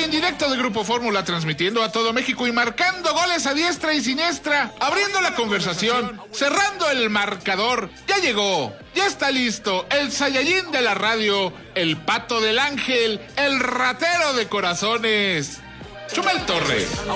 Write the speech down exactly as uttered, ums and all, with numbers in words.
Estoy en directo de Grupo Fórmula, transmitiendo a todo México y marcando goles a diestra y siniestra, abriendo la conversación, cerrando el marcador. Ya llegó, ya está listo, el Saiyajin de la radio, el Pato del Ángel, el ratero de corazones, Chumel Torres.